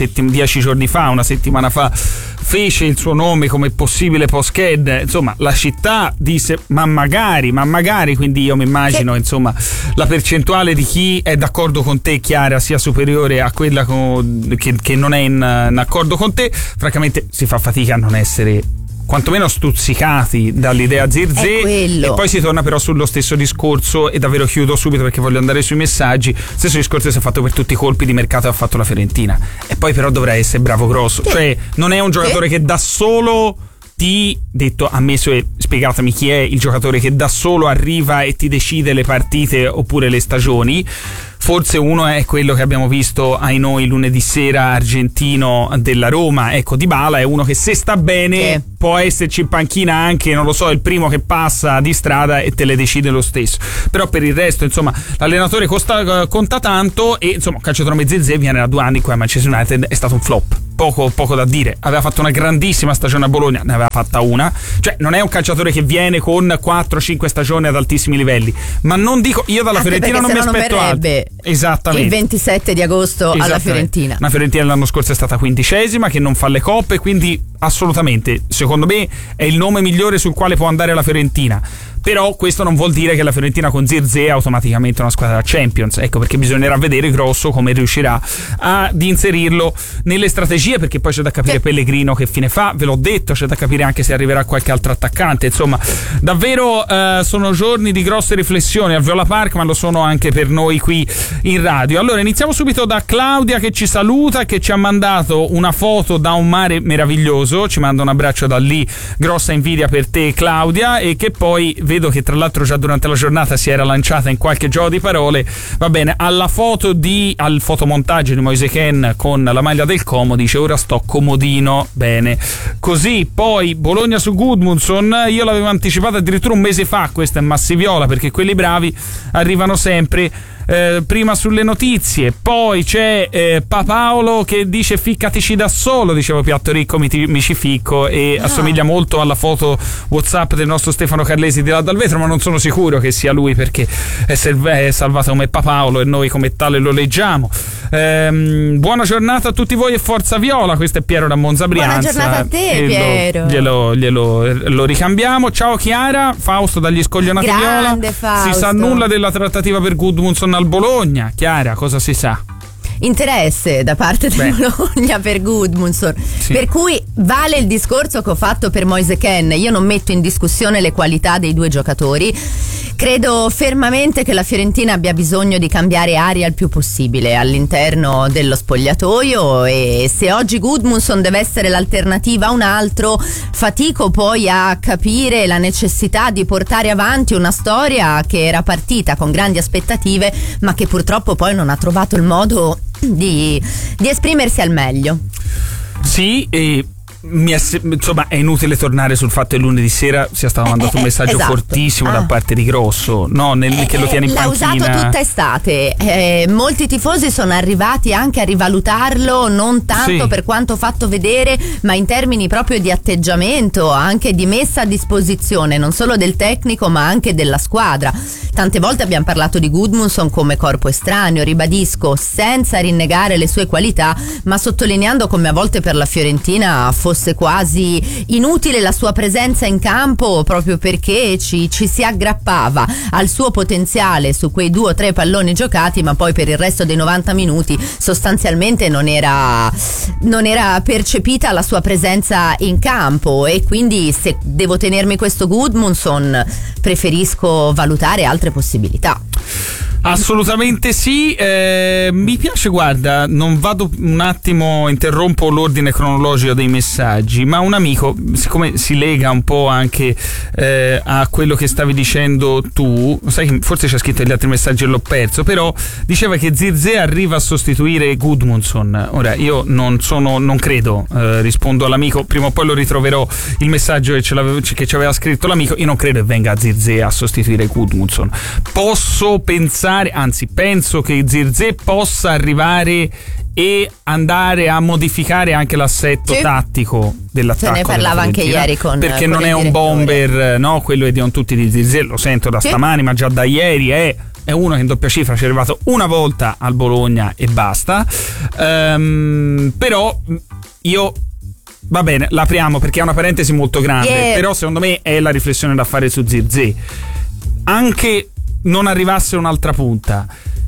10 giorni fa, una settimana fa, fece il suo nome come possibile post-Ken, insomma la città disse ma magari, quindi io mi immagino insomma la percentuale di chi è d'accordo con te, Chiara, sia superiore a quella che non è in accordo con te. Francamente si fa fatica a non essere quantomeno stuzzicati dall'idea Zirkzee, e poi si torna però sullo stesso discorso, e davvero chiudo subito perché voglio andare sui messaggi. Stesso discorso si è fatto per tutti i colpi di mercato che ha fatto la Fiorentina, e poi però dovrà essere bravo grosso, cioè non è un giocatore che da solo detto ammesso, e spiegatemi chi è il giocatore che da solo arriva e ti decide le partite oppure le stagioni. Forse uno è quello che abbiamo visto ai noi lunedì sera, argentino della Roma, ecco, Dybala è uno che se sta bene può esserci in panchina anche, non lo so, il primo che passa di strada e te le decide lo stesso. Però per il resto insomma l'allenatore conta tanto, e insomma calciatore come Zirkzee viene da 2 anni qua a Manchester United, è stato un flop, poco da dire. Aveva fatto una grandissima stagione a Bologna, ne aveva fatta una, cioè non è un calciatore che viene con 4-5 stagioni ad altissimi livelli, ma non dico, io dalla Fiorentina non mi aspetto altro. Esattamente. Il 27 di agosto alla Fiorentina. Una Fiorentina l'anno scorso è stata 15ª, che non fa le coppe, quindi assolutamente secondo me è il nome migliore sul quale può andare la Fiorentina. Però questo non vuol dire che la Fiorentina con Zirkzee è automaticamente una squadra Champions, ecco perché bisognerà vedere Grosso come riuscirà ad inserirlo nelle strategie, perché poi c'è da capire Pellegrino che fine fa, ve l'ho detto, c'è da capire anche se arriverà qualche altro attaccante. Insomma davvero sono giorni di grosse riflessioni a Viola Park, ma lo sono anche per noi qui in radio. Allora iniziamo subito da Claudia che ci saluta, che ci ha mandato una foto da un mare meraviglioso, ci manda un abbraccio da lì, grossa invidia per te Claudia, e che poi vedo che tra l'altro già durante la giornata si era lanciata in qualche gioco di parole, va bene, al fotomontaggio di Moise Kean con la maglia del Como, dice ora sto comodino, bene così. Poi Bologna su Gudmundsson, io l'avevo anticipato addirittura un mese fa, questa è Massiviola, perché quelli bravi arrivano sempre prima sulle notizie. Poi c'è Papaolo che dice ficcatici da solo, dicevo Piatto Ricco mi ci ficco, e assomiglia molto alla foto WhatsApp del nostro Stefano Carlesi di là dal vetro, ma non sono sicuro che sia lui perché è salvato come Papaolo e noi come tale lo leggiamo. Buona giornata a tutti voi e forza Viola, questo è Piero da Monza Brianza. Buona giornata a te Piero. Glielo ricambiamo. Ciao Chiara, Fausto dagli Scoglionati Viola. Fausto. Si sa nulla della trattativa per Gudmundsson al Bologna? Chiara, cosa si sa? Interesse da parte del Bologna per Gudmundsson, per cui vale il discorso che ho fatto per Moise Kean. Io non metto in discussione le qualità dei due giocatori, credo fermamente che la Fiorentina abbia bisogno di cambiare aria il più possibile all'interno dello spogliatoio, e se oggi Gudmundsson deve essere l'alternativa a un altro, fatico poi a capire la necessità di portare avanti una storia che era partita con grandi aspettative ma che purtroppo poi non ha trovato il modo di esprimersi al meglio. Sì, e insomma è inutile tornare sul fatto che lunedì sera sia stato mandato un messaggio fortissimo da parte di Grosso, no? Che lo tiene in panchina. L'ha usato tutta estate, molti tifosi sono arrivati anche a rivalutarlo, non tanto per quanto fatto vedere, ma in termini proprio di atteggiamento, anche di messa a disposizione non solo del tecnico ma anche della squadra. Tante volte abbiamo parlato di Gudmundsson come corpo estraneo, ribadisco, senza rinnegare le sue qualità, ma sottolineando come a volte per la Fiorentina fosse quasi inutile la sua presenza in campo, proprio perché ci si aggrappava al suo potenziale su quei 2 o 3 palloni giocati, ma poi per il resto dei 90 minuti sostanzialmente non era percepita la sua presenza in campo, e quindi se devo tenermi questo Gudmundsson preferisco valutare altre possibilità. Assolutamente sì, mi piace, guarda, non vado un attimo, interrompo l'ordine cronologico dei messaggi, ma un amico, siccome si lega un po' anche a quello che stavi dicendo tu, sai che forse c'è scritto negli altri messaggi e l'ho perso, però diceva che Zirkzee arriva a sostituire Gudmundsson. Ora io non credo, rispondo all'amico, prima o poi lo ritroverò il messaggio che ci aveva scritto l'amico, io non credo che venga Zirkzee a sostituire Gudmundsson. Posso pensare pensare, anzi penso che Zirkzee possa arrivare e andare a modificare anche l'assetto tattico dell'attacco. Se ne parlava anche ieri perché con non è un bomber, no? Quello è di tutti di Zirkzee, lo sento da stamani, ma già da ieri è uno che in doppia cifra ci è arrivato una volta al Bologna e basta. Però io, va bene, l'apriamo perché è una parentesi molto grande, però secondo me è la riflessione da fare su Zirkzee. Anche non arrivasse un'altra punta,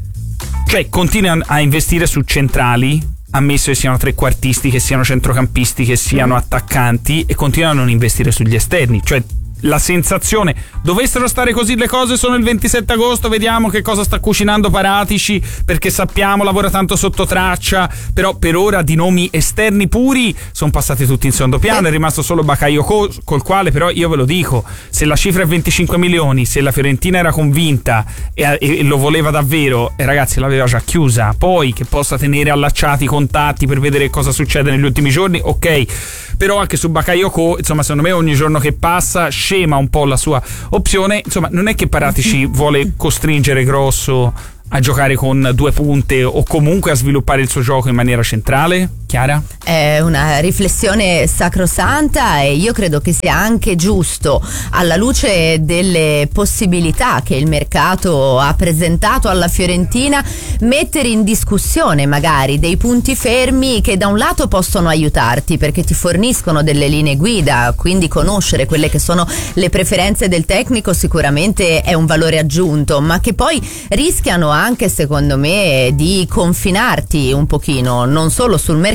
cioè continua a investire su centrali, ammesso che siano trequartisti, che siano centrocampisti, che siano attaccanti, e continua a non investire sugli esterni. Cioè la sensazione, dovessero stare così le cose, sono il 27 agosto, vediamo che cosa sta cucinando Paratici, perché sappiamo lavora tanto sotto traccia, però per ora di nomi esterni puri sono passati tutti in secondo piano, è rimasto solo Bakayoko, col quale però io ve lo dico, se la cifra è 25 milioni, se la Fiorentina era convinta e lo voleva davvero, ragazzi, l'aveva già chiusa. Poi che possa tenere allacciati i contatti per vedere cosa succede negli ultimi giorni, ok, però anche su Bakayoko, insomma, secondo me ogni giorno che passa scema un po' la sua opzione. Insomma, non è che Paratici vuole costringere Grosso a giocare con due punte o comunque a sviluppare il suo gioco in maniera centrale? Chiara? È una riflessione sacrosanta e io credo che sia anche giusto, alla luce delle possibilità che il mercato ha presentato alla Fiorentina, mettere in discussione magari dei punti fermi che da un lato possono aiutarti perché ti forniscono delle linee guida, quindi conoscere quelle che sono le preferenze del tecnico sicuramente è un valore aggiunto, ma che poi rischiano anche, secondo me, di confinarti un pochino, non solo sul mercato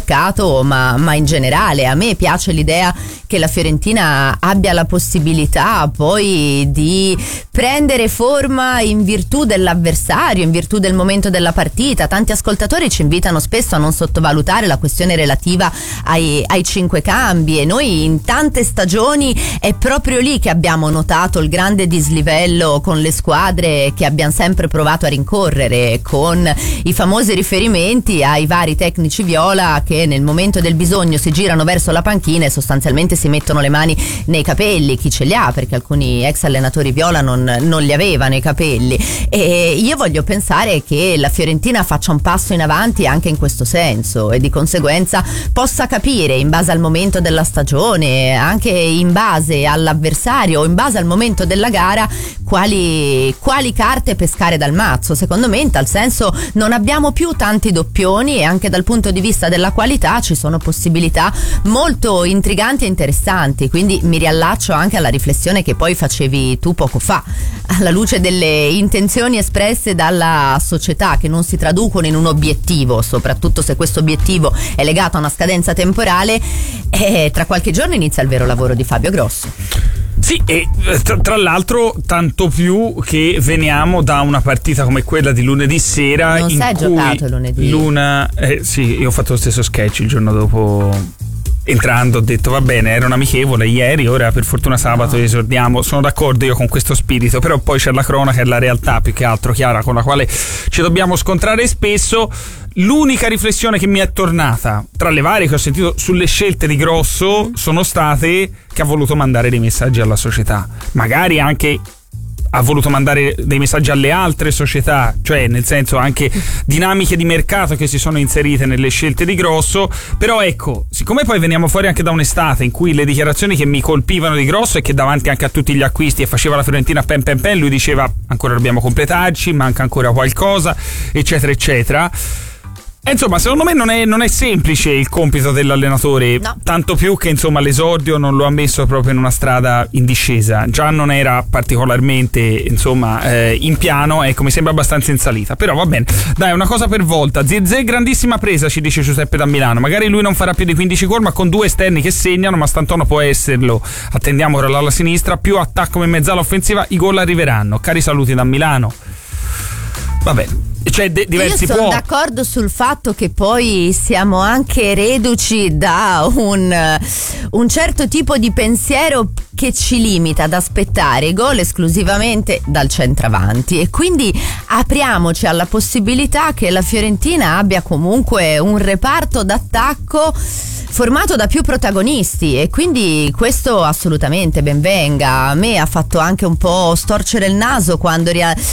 ma in generale. A me piace l'idea che la Fiorentina abbia la possibilità poi di prendere forma in virtù dell'avversario, in virtù del momento della partita. Tanti ascoltatori ci invitano spesso a non sottovalutare la questione relativa ai 5 cambi, e noi in tante stagioni è proprio lì che abbiamo notato il grande dislivello con le squadre che abbiamo sempre provato a rincorrere, con i famosi riferimenti ai vari tecnici viola che nel momento del bisogno si girano verso la panchina e sostanzialmente si mettono le mani nei capelli, chi ce li ha, perché alcuni ex allenatori viola non li avevano i capelli, e io voglio pensare che la Fiorentina faccia un passo in avanti anche in questo senso e di conseguenza possa capire in base al momento della stagione, anche in base all'avversario o in base al momento della gara, quali carte pescare dal mazzo. Secondo me in tal senso non abbiamo più tanti doppioni e anche dal punto di vista della qualità ci sono possibilità molto intriganti e interessanti, quindi mi riallaccio anche alla riflessione che poi facevi tu poco fa, alla luce delle intenzioni espresse dalla società che non si traducono in un obiettivo, soprattutto se questo obiettivo è legato a una scadenza temporale, e tra qualche giorno inizia il vero lavoro di Fabio Grosso. Sì, e tra l'altro tanto più che veniamo da una partita come quella di lunedì sera. Non sei giocato lunedì? Sì, io ho fatto lo stesso sketch il giorno dopo. Entrando ho detto va bene, era un amichevole ieri, ora per fortuna sabato esordiamo. Sono d'accordo io con questo spirito, però poi c'è la cronaca e la realtà più che altro, Chiara, con la quale ci dobbiamo scontrare spesso. L'unica riflessione che mi è tornata tra le varie che ho sentito sulle scelte di Grosso sono state che ha voluto mandare dei messaggi alla società, magari anche ha voluto mandare dei messaggi alle altre società, cioè nel senso anche dinamiche di mercato che si sono inserite nelle scelte di Grosso. Però ecco, siccome poi veniamo fuori anche da un'estate in cui le dichiarazioni che mi colpivano di Grosso è che davanti anche a tutti gli acquisti e faceva la Fiorentina pen, lui diceva ancora dobbiamo completarci, manca ancora qualcosa, eccetera eccetera. Insomma, secondo me non è semplice il compito dell'allenatore, no. Tanto più che insomma l'esordio non lo ha messo proprio in una strada in discesa, già non era particolarmente insomma in piano, ecco, mi sembra abbastanza in salita, però va bene, dai, una cosa per volta. Zirkzee grandissima presa, ci dice Giuseppe da Milano, magari lui non farà più di 15 gol ma con due esterni che segnano, ma Stantono può esserlo, attendiamo ora alla sinistra, più attacco come mezzala offensiva, i gol arriveranno. Cari saluti da Milano. Va bene. Cioè, diversi io sono d'accordo sul fatto che poi siamo anche reduci da un certo tipo di pensiero che ci limita ad aspettare i gol esclusivamente dal centravanti, e quindi apriamoci alla possibilità che la Fiorentina abbia comunque un reparto d'attacco formato da più protagonisti, e quindi questo assolutamente ben venga. A me ha fatto anche un po' storcere il naso quando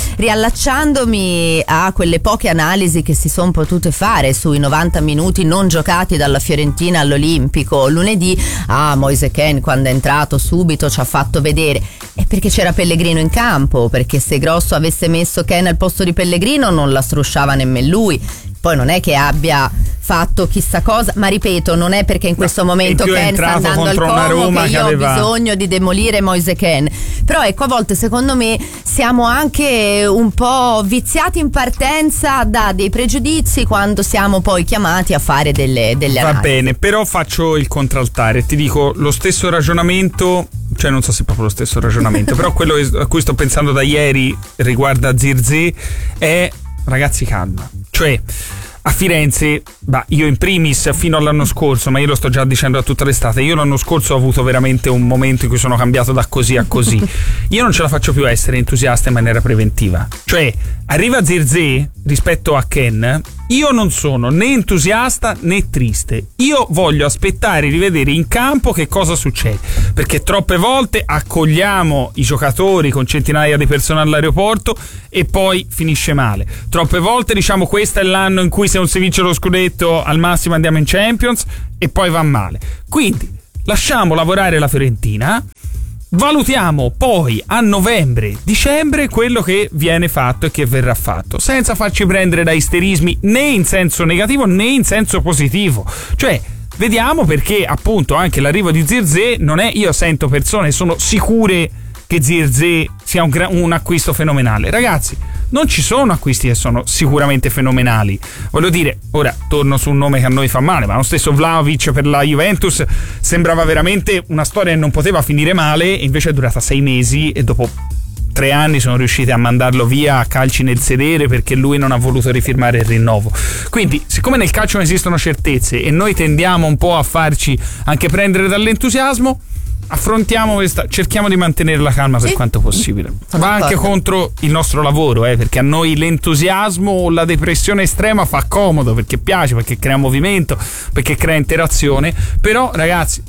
riallacciandomi a quelle poche analisi che si sono potute fare sui 90 minuti non giocati dalla Fiorentina all'Olimpico lunedì. Moise Kean quando è entrato subito ci ha fatto vedere, è perché c'era Pellegrino in campo, perché se Grosso avesse messo Kean al posto di Pellegrino non la strusciava nemmeno lui. Poi non è che abbia fatto chissà cosa, ma ripeto, non è perché in questo momento Kean sta andando al Como che io ho bisogno di demolire Moise Kean. Però ecco, a volte secondo me siamo anche un po' viziati in partenza da dei pregiudizi quando siamo poi chiamati a fare delle analisi. Va bene, però faccio il contraltare, ti dico lo stesso ragionamento, cioè non so se è proprio lo stesso ragionamento, però quello a cui sto pensando da ieri riguarda Zirkzee è: ragazzi, calma. Cioè, a Firenze, io in primis fino all'anno scorso, ma io lo sto già dicendo da tutta l'estate, io l'anno scorso ho avuto veramente un momento in cui sono cambiato da così a così. Io non ce la faccio più a essere entusiasta in maniera preventiva. Cioè, arriva Zirkzee rispetto a Kean, io non sono né entusiasta né triste. Io voglio aspettare di vedere in campo che cosa succede, perché troppe volte accogliamo i giocatori con centinaia di persone all'aeroporto e poi finisce male. Troppe volte diciamo questo è l'anno in cui se non si vince lo scudetto al massimo andiamo in Champions e poi va male. Quindi lasciamo lavorare la Fiorentina, valutiamo poi a novembre, dicembre quello che viene fatto e che verrà fatto, senza farci prendere da isterismi né in senso negativo né in senso positivo. Cioè, vediamo, perché appunto anche l'arrivo di Zirkzee non è, io sento persone sono sicure che Zirkzee sia un acquisto fenomenale. Ragazzi, non ci sono acquisti che sono sicuramente fenomenali. Voglio dire, ora torno su un nome che a noi fa male, ma lo stesso Vlahovic per la Juventus sembrava veramente una storia che non poteva finire male, e invece è durata 6 mesi e dopo 3 anni sono riusciti a mandarlo via a calci nel sedere perché lui non ha voluto rifirmare il rinnovo. Quindi, siccome nel calcio non esistono certezze e noi tendiamo un po' a farci anche prendere dall'entusiasmo, affrontiamo questa, cerchiamo di mantenere la calma per quanto possibile. Va anche contro il nostro lavoro, perché a noi l'entusiasmo o la depressione estrema fa comodo, perché piace, perché crea movimento, perché crea interazione. Però ragazzi,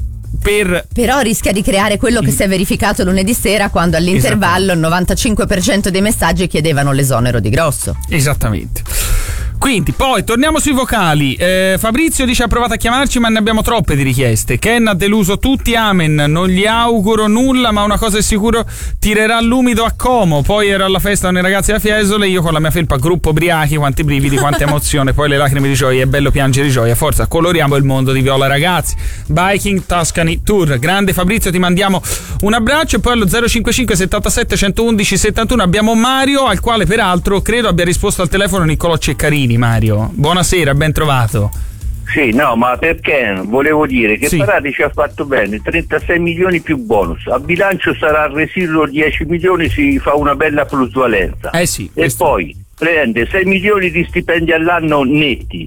però rischia di creare quello che si è verificato lunedì sera, quando all'intervallo il 95% dei messaggi chiedevano l'esonero di Grosso. Esattamente. Quindi poi torniamo sui vocali. Fabrizio dice: ha provato a chiamarci ma ne abbiamo troppe di richieste. Ken ha deluso tutti, amen, non gli auguro nulla, ma una cosa è sicuro, tirerà l'umido a Como. Poi ero alla festa con i ragazzi da Fiesole, io con la mia felpa gruppo ubriachi, quanti brividi, quanta emozione, poi le lacrime di gioia, è bello piangere di gioia, forza, coloriamo il mondo di Viola ragazzi. Biking Tuscany Tour. Grande Fabrizio, ti mandiamo un abbraccio. E poi allo 055 77 111 71 abbiamo Mario, al quale peraltro credo abbia risposto al telefono Niccolò Ceccarini. Mario, buonasera, ben trovato. Sì, no, ma perché volevo dire che Parati ci ha fatto bene, 36 milioni più bonus, a bilancio sarà residuo 10 milioni, si fa una bella plusvalenza. Sì, e poi prende 6 milioni di stipendi all'anno netti,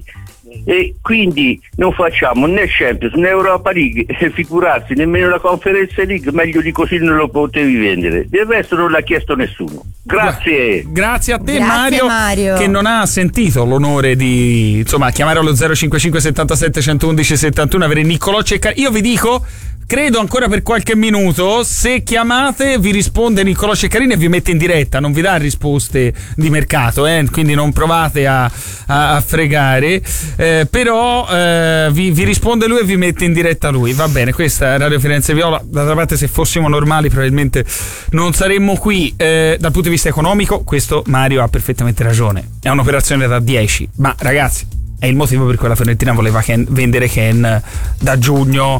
e quindi non facciamo né Champions né Europa League, e figurarsi nemmeno la Conference League, meglio di così non lo potevi vendere. Del resto non l'ha chiesto nessuno. Grazie. Grazie a te. Grazie, Mario, che non ha sentito l'onore di chiamare allo 055 77 111 71, avere Niccolò Ceccarini. Io vi dico, credo ancora per qualche minuto, se chiamate vi risponde Niccolò Ceccarini e vi mette in diretta, non vi dà risposte di mercato, quindi non provate a fregare, però vi risponde lui e vi mette in diretta lui. Va bene, questa è Radio Firenze Viola. D'altra parte, se fossimo normali probabilmente non saremmo qui. Dal punto di vista economico, questo Mario ha perfettamente ragione, è un'operazione da 10, ma ragazzi, è il motivo per cui la Fiorentina voleva vendere Kean da giugno,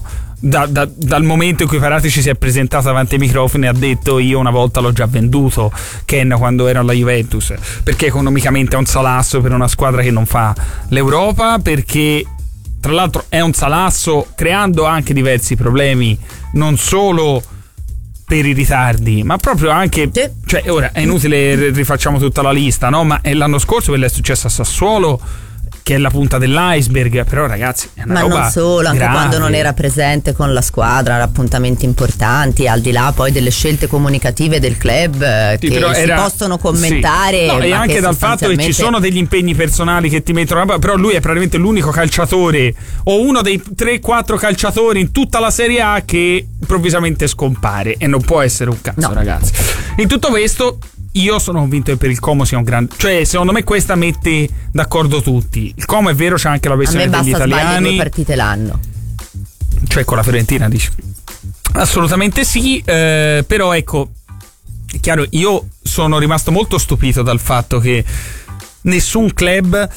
dal momento in cui Parati ci si è presentato davanti ai microfoni e ha detto: io una volta l'ho già venduto Kean quando ero alla Juventus, perché economicamente è un salasso per una squadra che non fa l'Europa, perché tra l'altro è un salasso creando anche diversi problemi, non solo per i ritardi, ma proprio anche, cioè ora è inutile rifacciamo tutta la lista, no? Ma l'anno scorso quello è successo a Sassuolo che è la punta dell'iceberg, però ragazzi è una ma roba non solo, anche grave. quando non era presente con la squadra, appuntamenti importanti, al di là poi delle scelte comunicative del club Sì, che si possono commentare, sì. No, e ma anche che dal fatto che ci sono degli impegni personali che ti mettono, però lui è praticamente l'unico calciatore o uno dei 3-4 calciatori in tutta la Serie A che improvvisamente scompare, e non può essere un caso, ragazzi. In tutto questo io sono convinto che per il Como sia un grande, cioè secondo me questa mette d'accordo tutti. Il Como è vero, c'è anche la questione degli italiani. A me basta 2 partite l'anno, cioè con la Fiorentina, dici? Assolutamente sì, però ecco, è chiaro, io sono rimasto molto stupito dal fatto che nessun club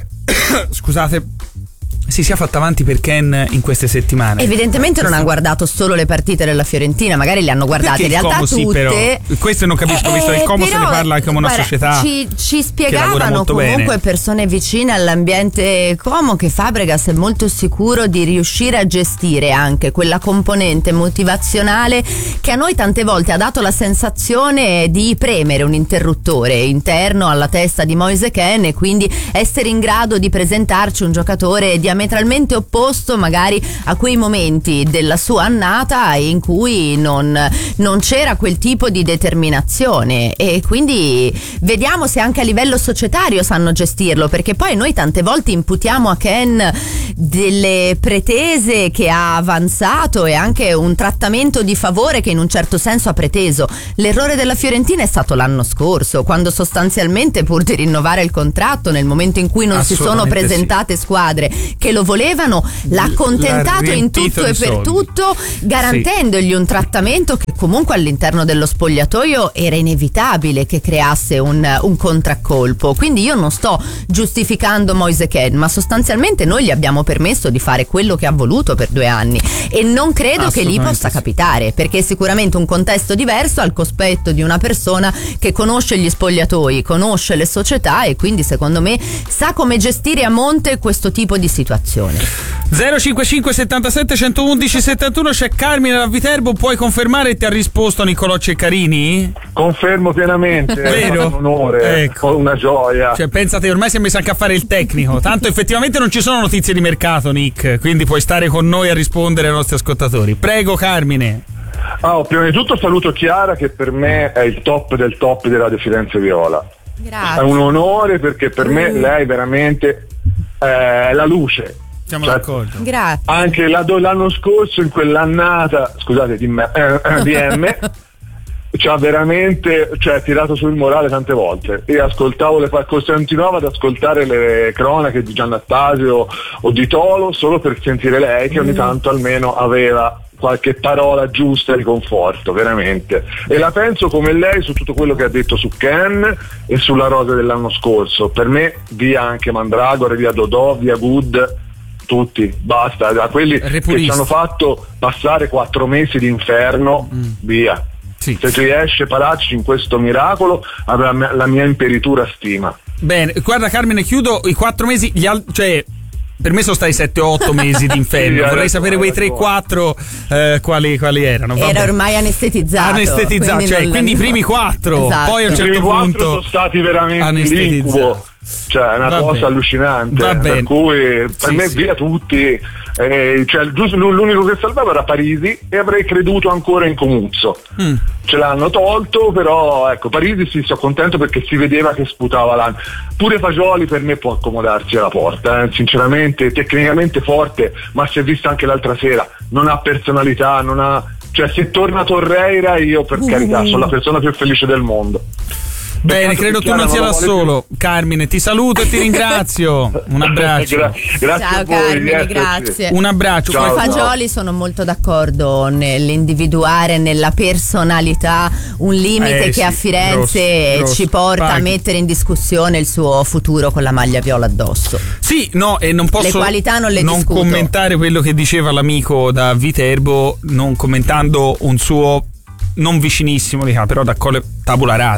scusate, si sia fatto avanti per Ken in queste settimane. Evidentemente non ha guardato solo le partite della Fiorentina, magari le hanno guardate in realtà tutte. Sì, però questo non capisco, visto che il Como se ne parla come una società. Ci spiegavano comunque bene persone vicine all'ambiente Como che Fabregas è molto sicuro di riuscire a gestire anche quella componente motivazionale che a noi tante volte ha dato la sensazione di premere un interruttore interno alla testa di Moise Kean, e quindi essere in grado di presentarci un giocatore diametralmente opposto magari a quei momenti della sua annata in cui non c'era quel tipo di determinazione, e quindi vediamo se anche a livello societario sanno gestirlo, perché poi noi tante volte imputiamo a Ken delle pretese che ha avanzato e anche un trattamento di favore che in un certo senso ha preteso. L'errore della Fiorentina è stato l'anno scorso, quando sostanzialmente pur di rinnovare il contratto nel momento in cui non si sono presentate squadre che lo volevano, l'ha accontentato in tutto e per tutto, garantendogli un trattamento che comunque all'interno dello spogliatoio era inevitabile che creasse un contraccolpo. Quindi io non sto giustificando Moise Kean, ma sostanzialmente noi gli abbiamo permesso di fare quello che ha voluto per 2 anni, e non credo che lì possa capitare, perché è sicuramente un contesto diverso al cospetto di una persona che conosce gli spogliatoi, conosce le società, e quindi secondo me sa come gestire a monte questo tipo di situazione. 055 77 111 71, c'è Carmine da Viterbo, puoi confermare? Ti ha risposto Niccolò Ceccarini? Confermo pienamente. Vero? È un onore, ecco, una gioia. Cioè pensate, ormai si è messo anche a fare il tecnico, tanto effettivamente non ci sono notizie di mercato, Nick, quindi puoi stare con noi a rispondere ai nostri ascoltatori. Prego Carmine. Prima di tutto saluto Chiara, che per me è il top del top di Radio Firenze Viola. Grazie. È un onore, perché per me lei veramente è la luce. Siamo d'accordo. Grazie. Anche l'anno scorso, in quell'annata, scusate, di M ci ha veramente tirato sul morale tante volte. Io ascoltavo continuavo ad ascoltare le cronache di Giannattasio o di Tolo solo per sentire lei, che ogni tanto almeno aveva qualche parola giusta di conforto, veramente. E la penso come lei su tutto quello che ha detto su Ken e sulla rosa dell'anno scorso. Per me via anche Mandragora, via Dodò, via Good, tutti, basta, da quelli che ci hanno fatto passare 4 mesi di inferno, via. Sì. Se riesce Palacci in questo miracolo, avrà la mia imperitura stima. Bene, guarda Carmine, chiudo i 4 mesi, per me sono stati 7-8 mesi di inferno. Sì, vorrei sapere quei 3-4 quali erano. Era ormai anestetizzato. Quindi i primi 4. Esatto. Poi a un certo punto sono stati veramente l'incubo. Cioè è una cosa allucinante. Per cui per me via tutti. L'unico che salvava era Parisi, e avrei creduto ancora in Comuzzo. Ce l'hanno tolto, però ecco, Parisi sì, sono contento perché si vedeva che sputava l'anno. Pure Fagioli per me può accomodarsi alla porta, sinceramente, tecnicamente forte, ma si è visto anche l'altra sera, non ha personalità, non ha, se torna Torreira, io per carità sono la persona più felice del mondo. Bene, credo tu non sia da solo, Carmine. Ti saluto e ti ringrazio. Un abbraccio. Grazie Ciao a voi, Carmine, grazie. Un abbraccio. Con Fagioli sono molto d'accordo nell'individuare nella personalità un limite che a Firenze grosso. Ci porta a mettere in discussione il suo futuro con la maglia viola addosso. Sì, no, e non posso le qualità non discuto. Commentare quello che diceva l'amico da Viterbo, non commentando un suo non vicinissimo, però da tabula rasa.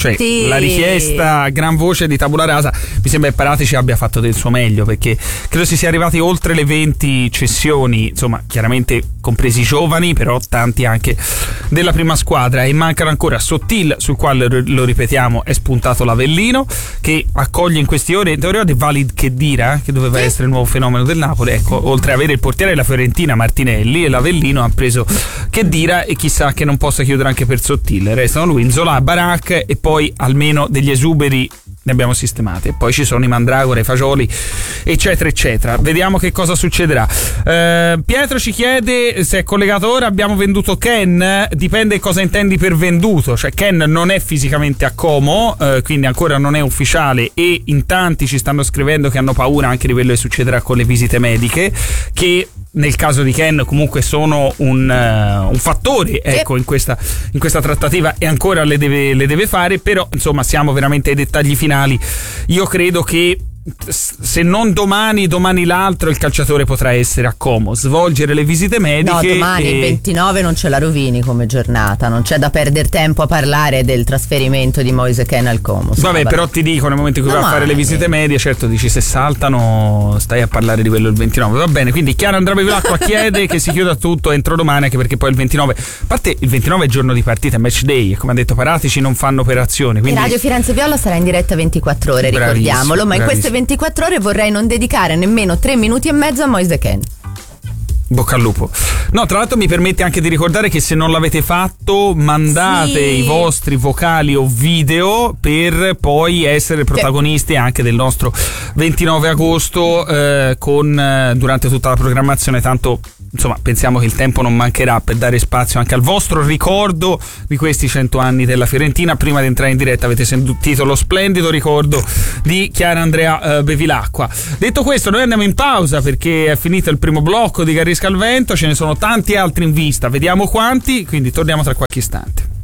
Cioè, la richiesta a gran voce di Tabula Rasa, mi sembra che Paratici abbia fatto del suo meglio, perché credo si sia arrivati oltre le 20 cessioni, insomma, chiaramente compresi i giovani, però tanti anche della prima squadra, e mancano ancora Sottil, sul quale, lo ripetiamo, è spuntato l'Avellino, che accoglie in queste ore, in teoria, di Valid Khedira, che doveva essere il nuovo fenomeno del Napoli. Ecco, oltre ad avere il portiere della Fiorentina Martinelli, e l'Avellino ha preso Khedira, e chissà che non possa chiudere anche per Sottil. Restano lui, Nzola, Barak, e poi almeno degli esuberi ne abbiamo sistemati, e poi ci sono i Mandragora, i Fagioli, eccetera eccetera. Vediamo che cosa succederà. Pietro ci chiede se è collegato ora. Abbiamo venduto Ken, dipende cosa intendi per venduto, cioè Ken non è fisicamente a Como, quindi ancora non è ufficiale, e in tanti ci stanno scrivendo che hanno paura anche di quello che succederà con le visite mediche, che nel caso di Ken comunque sono un fattore, ecco, in questa trattativa, e ancora le deve fare, però insomma siamo veramente ai dettagli finali. Io credo che se non domani l'altro il calciatore potrà essere a Como, svolgere le visite mediche. No, domani il 29 non ce la rovini come giornata, non c'è da perdere tempo a parlare del trasferimento di Moise Kean al Como. Vabbè, però ti dico, nel momento in cui va a fare le visite medie, certo dici, se saltano stai a parlare di quello il 29, va bene. Quindi Chiara Andrea Bevilacqua chiede che si chiuda tutto entro domani, anche perché poi il 29, a parte il 29 è giorno di partita, match day, e come ha detto Paratici non fanno operazioni, quindi Radio Firenze Viola sarà in diretta 24 ore, ricordiamolo, ma in queste 24 ore vorrei non dedicare nemmeno 3 minuti e mezzo a Moise Kean. Bocca al lupo. No, tra l'altro mi permette anche di ricordare che se non l'avete fatto, mandate i vostri vocali o video per poi essere protagonisti anche del nostro 29 agosto durante tutta la programmazione. Tanto insomma pensiamo che il tempo non mancherà per dare spazio anche al vostro ricordo di questi 100 anni della Fiorentina. Prima di entrare in diretta avete sentito lo splendido ricordo di Chiara Andrea Bevilacqua. Detto questo, noi andiamo in pausa perché è finito il primo blocco di Garrisca al Vento, ce ne sono tanti altri in vista, vediamo quanti, quindi torniamo tra qualche istante.